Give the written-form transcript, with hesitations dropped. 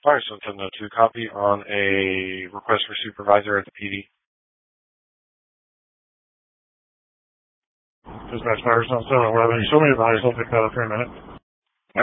Alright, so 1002, copy on a request for supervisor at the PD. Dispatch Fire Zone 711, show me advice, I'll pick that up here in a minute.